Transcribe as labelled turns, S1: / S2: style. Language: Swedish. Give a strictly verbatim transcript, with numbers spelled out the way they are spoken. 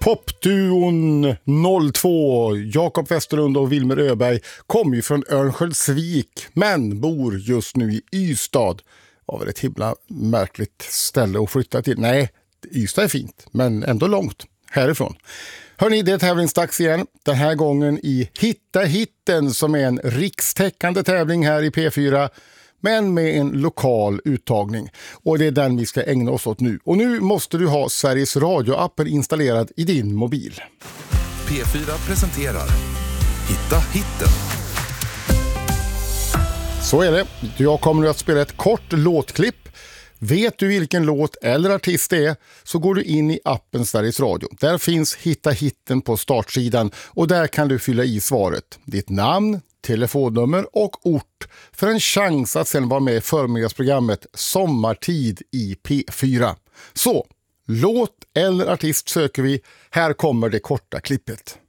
S1: Popduon noll två, Jakob Westerlund och Wilmer Öberg, kommer ju från Örnsköldsvik men bor just nu i Ystad. Det var väl ett himla märkligt ställe att flytta till. Nej, Ystad är fint, men ändå långt härifrån. Hörrni, det är tävlingsdags igen. Den här gången i Hitta hitten, som är en rikstäckande tävling här i P fyra, men med en lokal uttagning. Och det är den vi ska ägna oss åt nu. Och nu måste du ha Sveriges Radio-appen installerad i din mobil.
S2: P fyra presenterar Hitta hitten.
S1: Så är det. Jag kommer nu att spela ett kort låtklipp. Vet du vilken låt eller artist det är, så går du in i appen Sveriges Radio. Där finns Hitta hitten på startsidan och där kan du fylla i svaret. Ditt namn, telefonnummer och ort för en chans att sedan vara med i förmiddagsprogrammet Sommartid i P fyra. Så, låt eller artist söker vi. Här kommer det korta klippet.